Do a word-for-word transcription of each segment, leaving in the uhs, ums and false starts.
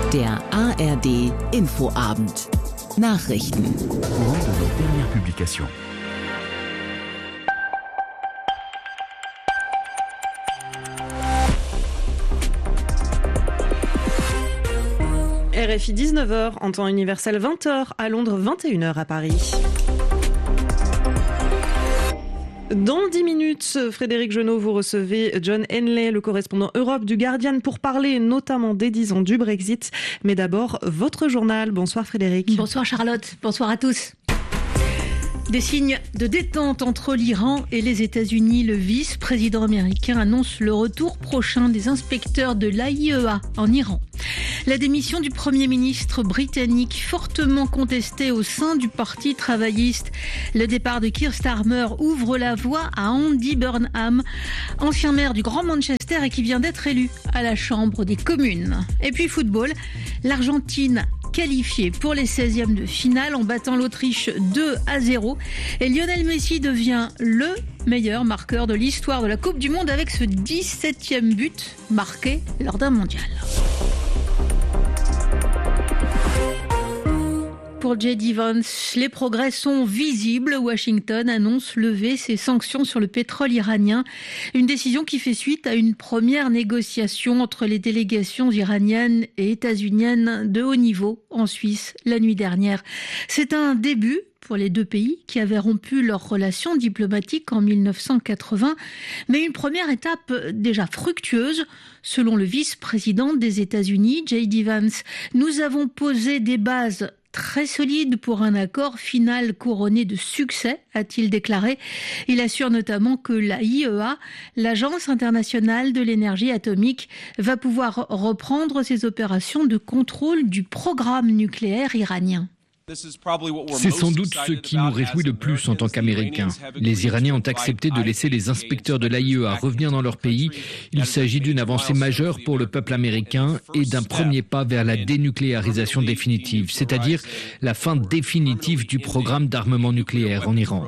Der A R D Infoabend. Nachrichten. Au cours de nos dernières publications. R F I dix-neuf heures, en temps universel vingt heures, à Londres vingt et une heures à Paris. Dans dix minutes, Frédéric Genot, vous recevez John Henley, le correspondant Europe du Guardian, pour parler notamment des dix ans du Brexit. Mais d'abord, votre journal. Bonsoir Frédéric. Bonsoir Charlotte, bonsoir à tous. Des signes de détente entre l'Iran et les États-Unis. Le vice-président américain annonce le retour prochain des inspecteurs de l'A I E A en Iran. La démission du Premier ministre britannique, fortement contestée au sein du Parti travailliste. Le départ de Keir Starmer ouvre la voie à Andy Burnham, ancien maire du Grand Manchester et qui vient d'être élu à la Chambre des communes. Et puis football, l'Argentine qualifiée pour les seizièmes de finale en battant l'Autriche deux à zéro. Et Lionel Messi devient le meilleur marqueur de l'histoire de la Coupe du Monde avec ce dix-septième but marqué lors d'un mondial. Pour J D Vance, les progrès sont visibles. Washington annonce lever ses sanctions sur le pétrole iranien. Une décision qui fait suite à une première négociation entre les délégations iraniennes et états-uniennes de haut niveau en Suisse la nuit dernière. C'est un début pour les deux pays qui avaient rompu leurs relations diplomatiques en mille neuf cent quatre-vingts, mais une première étape déjà fructueuse. Selon le vice-président des États-Unis, J D Vance, nous avons posé des bases très solide pour un accord final couronné de succès, a-t-il déclaré. Il assure notamment que l'A I E A, l'Agence internationale de l'énergie atomique, va pouvoir reprendre ses opérations de contrôle du programme nucléaire iranien. C'est sans doute ce qui nous réjouit le plus en tant qu'Américains. Les Iraniens ont accepté de laisser les inspecteurs de l'A I E A revenir dans leur pays. Il s'agit d'une avancée majeure pour le peuple américain et d'un premier pas vers la dénucléarisation définitive, c'est-à-dire la fin définitive du programme d'armement nucléaire en Iran.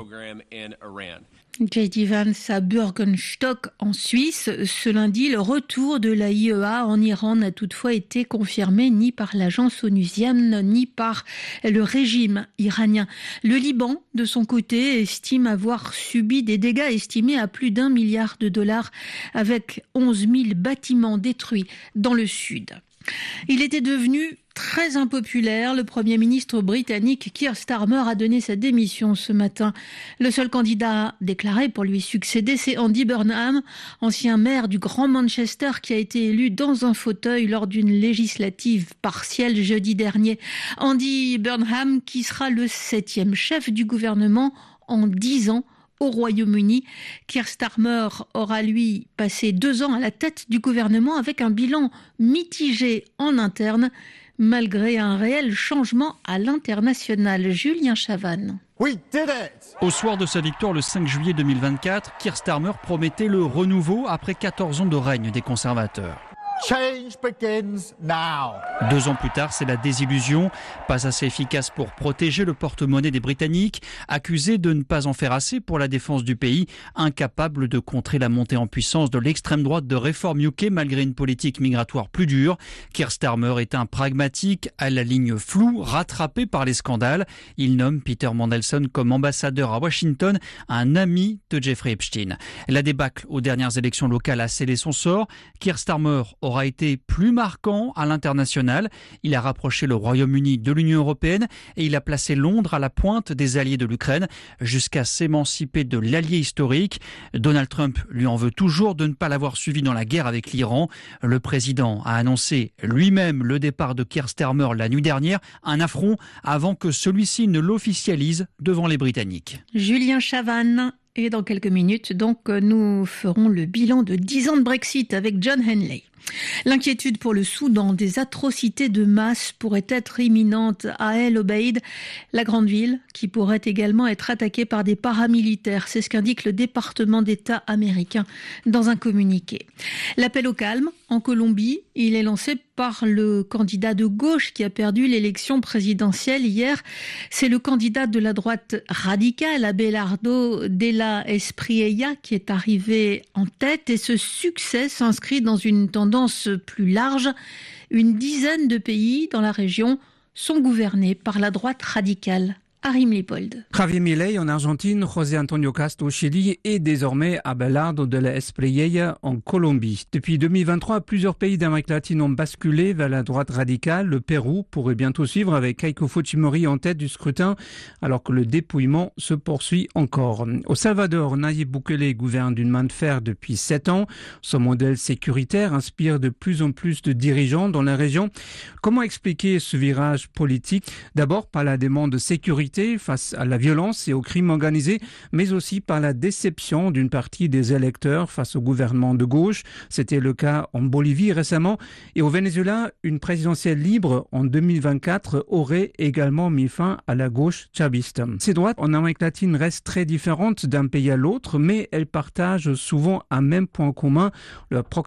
J D Vance à Bürgenstock en Suisse. Ce lundi, le retour de l'A I E A en Iran n'a toutefois été confirmé ni par l'agence onusienne ni par le régime iranien. Le Liban, de son côté, estime avoir subi des dégâts estimés à plus d'un milliard de dollars avec onze mille bâtiments détruits dans le sud. Il était devenu très impopulaire. Le Premier ministre britannique Keir Starmer a donné sa démission ce matin. Le seul candidat déclaré pour lui succéder, c'est Andy Burnham, ancien maire du Grand Manchester qui a été élu dans un fauteuil lors d'une législative partielle jeudi dernier. Andy Burnham qui sera le septième chef du gouvernement en dix ans au Royaume-Uni. Keir Starmer aura, lui, passé deux ans à la tête du gouvernement avec un bilan mitigé en interne, malgré un réel changement à l'international. Julien Chavannes. Au soir de sa victoire le cinq juillet deux mille vingt-quatre, Keir Starmer promettait le renouveau après quatorze ans de règne des conservateurs. Change begins now. Deux ans plus tard, c'est la désillusion. Pas assez efficace pour protéger le porte-monnaie des Britanniques, accusé de ne pas en faire assez pour la défense du pays, incapable de contrer la montée en puissance de l'extrême droite de Reform U K malgré une politique migratoire plus dure. Keir Starmer est un pragmatique à la ligne floue, rattrapé par les scandales. Il nomme Peter Mandelson comme ambassadeur à Washington, un ami de Jeffrey Epstein. La débâcle aux dernières élections locales a scellé son sort. Keir Starmer aura été plus marquant à l'international. Il a rapproché le Royaume-Uni de l'Union européenne et il a placé Londres à la pointe des alliés de l'Ukraine jusqu'à s'émanciper de l'allié historique. Donald Trump lui en veut toujours de ne pas l'avoir suivi dans la guerre avec l'Iran. Le président a annoncé lui-même le départ de Keir Starmer la nuit dernière, un affront avant que celui-ci ne l'officialise devant les Britanniques. Julien Chavannes. Et dans quelques minutes, donc, nous ferons le bilan de dix ans de Brexit avec John Henley. L'inquiétude pour le Soudan, des atrocités de masse pourraient être imminentes à El Obeid, la grande ville qui pourrait également être attaquée par des paramilitaires. C'est ce qu'indique le département d'État américain dans un communiqué. L'appel au calme en Colombie, il est lancé par le candidat de gauche qui a perdu l'élection présidentielle hier. C'est le candidat de la droite radicale, Abelardo de la Espriella, qui est arrivé en tête. Et ce succès s'inscrit dans une tendance tendance plus large. Une dizaine de pays dans la région sont gouvernés par la droite radicale. Arim Leopold. Javier Milei en Argentine, José Antonio Cast au Chili et désormais Abelardo de la Espriella en Colombie. Depuis deux mille vingt-trois, plusieurs pays d'Amérique latine ont basculé vers la droite radicale. Le Pérou pourrait bientôt suivre avec Keiko Fujimori en tête du scrutin, alors que le dépouillement se poursuit encore. Au Salvador, Nayib Bukele gouverne d'une main de fer depuis sept ans. Son modèle sécuritaire inspire de plus en plus de dirigeants dans la région. Comment expliquer ce virage politique? D'abord par la demande de sécurité face à la violence et au crime organisé, mais aussi par la déception d'une partie des électeurs face au gouvernement de gauche. C'était le cas en Bolivie récemment. Et au Venezuela, une présidentielle libre en deux mille vingt-quatre aurait également mis fin à la gauche chaviste. Ces droites en Amérique latine restent très différentes d'un pays à l'autre, mais elles partagent souvent un même point commun, leur